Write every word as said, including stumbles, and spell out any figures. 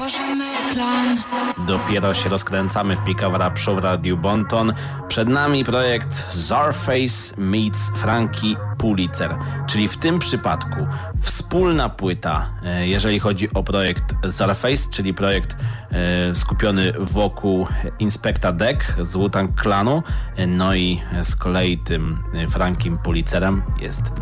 Tworzymy klan. Dopiero się rozkręcamy w Pick Up Rap Show w Radiu Bonton. Przed nami projekt Czarface meets Frankie Pulitzer, czyli w tym przypadku wspólna płyta, jeżeli chodzi o projekt Czarface, czyli projekt skupiony wokół Inspecta Deck z Wu-Tang Clanu, no i z kolei tym Frankiem Pulitzerem jest